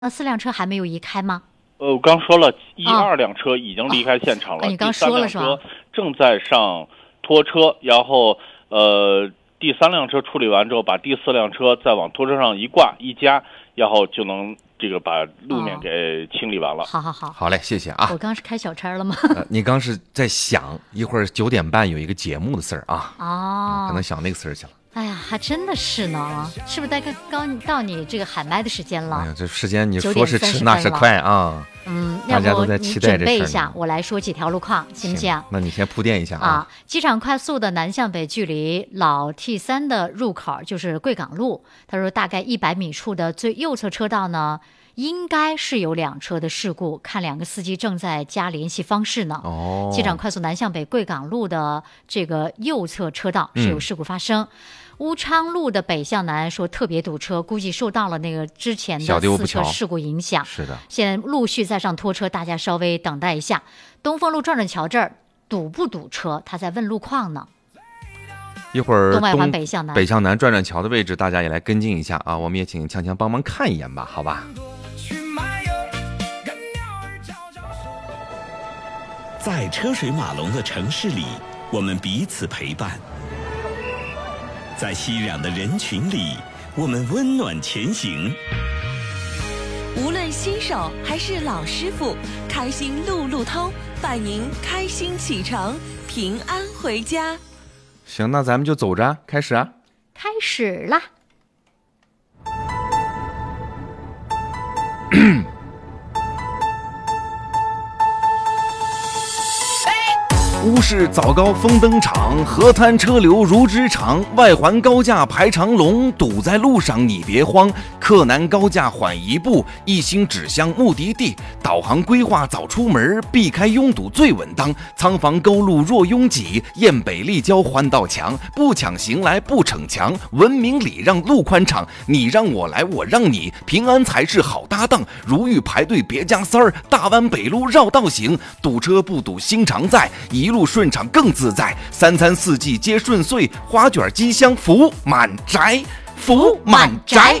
那4辆车还没有移开吗？ 我刚说了，2辆车已经离开现场了， 你刚说了是吧？ 第3辆车正在上拖车，然后第3辆车处理完之后，把第4辆车再往拖车上一挂一加，然后就能这个把路面给清理完了。 好嘞，谢谢啊。 我刚是开小差了吗？ 你刚是在想一会儿9点半有一个节目的事儿啊？可能想那个事儿去了。 哎呀，还真的是呢，是不是大概刚到你这个喊麦的时间了？ 哎呀，这时间你说是迟那是快啊！大家都在期待这事儿。 准备一下，我来说几条路况，行不行？ 那你先铺垫一下啊。 机场快速的南向北距离老 T3的入口就是贵港路，他说大概100米处的最右侧车道呢，应该是有2车的事故，看2个司机正在加联系方式呢。机场快速南向北贵港路的这个右侧车道是有事故发生。乌昌路的北向南说特别堵车，估计受到了那个之前的4车事故影响。 是的， 现在陆续在上拖车，大家稍微等待一下。东风路转转桥这儿堵不堵车？他在问路况呢。 一会儿东外环北向南转转桥的位置，大家也来跟进一下啊！我们也请强强帮忙看一眼吧，好吧？ 在车水马龙的城市里，我们彼此陪伴。在熙攘的人群里，我们温暖前行。 无论新手还是老师傅，开心路路通，伴您开心启程，平安回家。 行，那咱们就走着，开始啊！ 开始啦！ 乌市早高峰登场，河滩车流如织长，外环高架排长龙，堵在路上你别慌，克难高架缓一步，一心指向目的地，导航规划早出门，避开拥堵最稳当，仓房沟路若拥挤，雁北立交环道墙，不抢行来不逞强，文明礼让路宽敞，你让我来我让你，平安才是好搭档，如遇排队别加塞儿，大湾北路绕道行，堵车不堵心常在，一路顺畅更自在，3餐4季皆顺遂，花卷机箱福满宅，福满宅。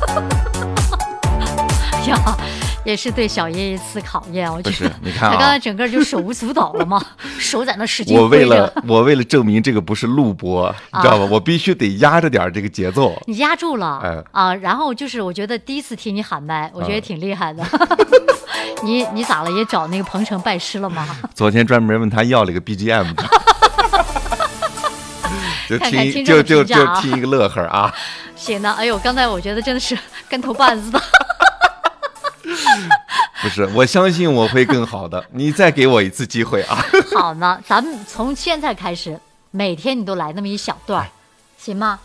呀，也是对小叶一次考验，我觉得。 你看他刚才整个就手舞足蹈了嘛，手在那使劲挥着。我为了证明这个不是录播，你知道吧？我必须得压着点这个节奏。 你压住了，然后就是我觉得第一次听你喊麦，我觉得挺厉害的。你咋了？也找那个鹏程拜师了吗？ 昨天专门问他要了个 BGM 的，就听一个乐呵啊。 行的，哎呦，刚才我觉得真的是跟头绊子的。 不是，我相信我会更好的，你再给我一次机会啊。 好呢，咱们从现在开始，每天你都来那么一小段，行吗？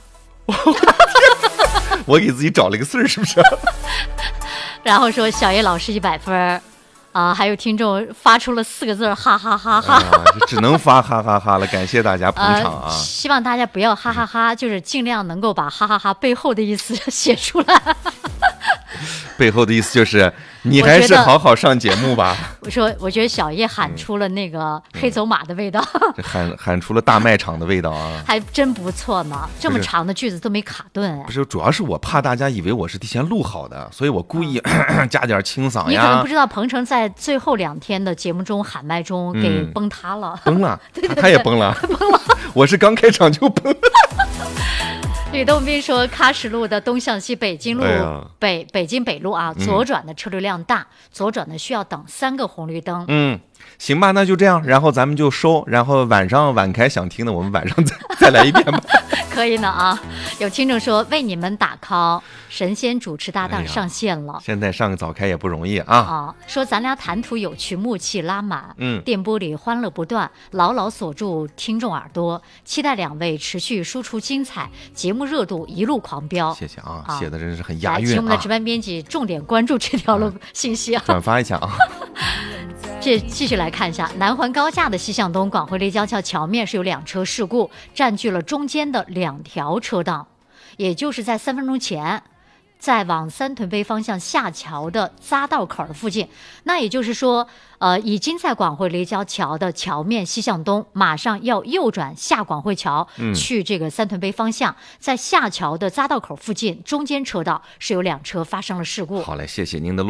我给自己找了个事儿，是不是？ 然后说小叶老师100分啊，还有听众发出了4个字哈哈哈哈， 只能发哈哈哈了，感谢大家捧场啊！ 希望大家不要哈哈哈，就是尽量能够把哈哈哈背后的意思写出来。 背后的意思就是你还是好好上节目吧。 我觉得小叶喊出了那个黑走马的味道， 喊出了大卖场的味道啊， 还真不错呢。这么长的句子都没卡顿。 不是，主要是我怕大家以为我是提前录好的，所以我故意加点清嗓呀。 你可能不知道，鹏程在最后2天的节目中喊麦中给崩塌了， 崩了，他也崩了，崩了。我是刚开场就崩了。 吕洞宾说，喀什路的东向西北京路、北京北路啊，左转的车流量大，左转的需要等3个红绿灯。 行吧，那就这样，然后咱们就收，然后晚上晚开想听的，我们晚上再来一遍吧。 可以呢啊！有听众说为你们打 call， 神仙主持搭档上线了。 现在上个早开也不容易啊！ 说咱俩谈吐有趣，默契拉满，电波里欢乐不断，牢牢锁住听众耳朵。期待2位持续输出精彩，节目热度一路狂飙。 谢谢啊，写的真是很押韵啊！ 请我们的值班编辑重点关注这条信息啊， 转发一下啊。 这继续来看一下，南环高架的西向东广汇立交桥桥面是有2车事故，占据了中间的2条车道，也就是在3分钟前， 在往三屯碑方向下桥的匝道口附近。那也就是说，已经在广汇立交桥的桥面西向东，马上要右转下广汇桥，去这个三屯碑方向，在下桥的匝道口附近中间车道是有2车发生了事故。 好嘞，谢谢您的